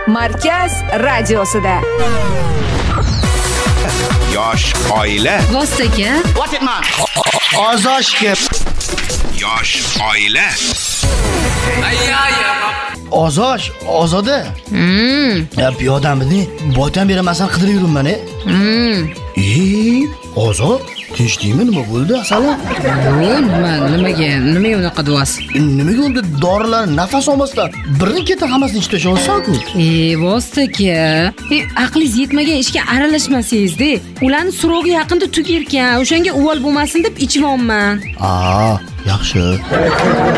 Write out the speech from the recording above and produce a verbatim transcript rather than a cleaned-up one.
Markaz radiosida. Yosh oila. Vostaka. What it man? Ozoshga. Yosh oila. Ozosh, ozoda. Hmm. Ya piyodamni boydan beramasdan qidirib yuribman, e. Hmm. E, ozod, tinchdingmi, nima bo'ldi asalan? Yo'q, nima, nimaga, nimaga unaqa deyapsiz? Nimaga unda dorilar nafas olmasdan birini keta hammasini ichib tashlasan-ku? E, Vostaka. E, aqlingiz yetmagan ishga aralashmasangiz-da. Ularni surog'i yaqinda tugirkan, o'shanga uvol bo'lmasin deb ichib olman. Aa, yaxshi.